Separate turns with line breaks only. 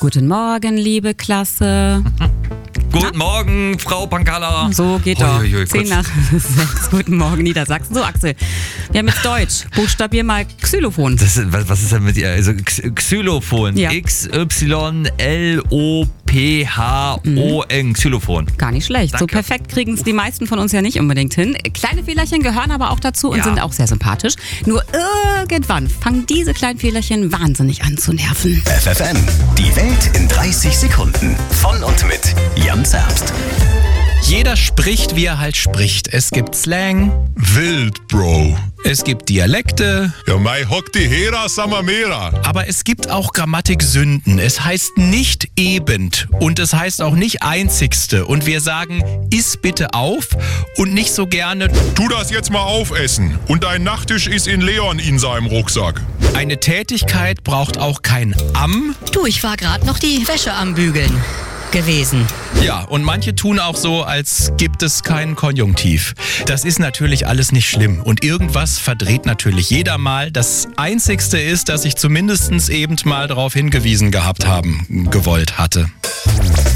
Guten Morgen, liebe Klasse.
Guten Morgen, Frau Pankala.
So geht doch. 10 nach 6. Guten Morgen, Niedersachsen. So, Axel, wir haben jetzt Deutsch. Buchstabier mal Xylophon.
Was ist denn mit ihr? Also Xylophon.
Ja.
XYLOPHON. Xylophon.
Gar nicht schlecht.
Danke.
So perfekt kriegen es die meisten von uns ja nicht unbedingt hin. Kleine Fehlerchen gehören aber auch dazu und
Ja.
sind auch sehr sympathisch. Nur irgendwann fangen diese kleinen Fehlerchen wahnsinnig an zu nerven.
FFN, die Welt in 30 Sekunden. Von und mit Jan Zerbst.
Jeder spricht, wie er halt spricht. Es gibt Slang,
Wild, Bro.
es gibt Dialekte,
Ja, mei hock die Hera Samamera.
aber es gibt auch Grammatiksünden. Es heißt nicht ebend und es heißt auch nicht einzigste. Und wir sagen, iss bitte auf und nicht so gerne,
Tu das jetzt mal aufessen. Und dein Nachttisch ist in Leon in seinem Rucksack.
eine Tätigkeit braucht auch kein am.
Du, ich war gerade noch die Wäsche am Bügeln gewesen.
Ja, und manche tun auch so, als gibt es keinen Konjunktiv. Das ist natürlich alles nicht schlimm und irgendwas verdreht natürlich jeder mal. Das Einzigste ist, dass ich zumindest eben mal darauf hingewiesen gehabt haben gewollt hatte.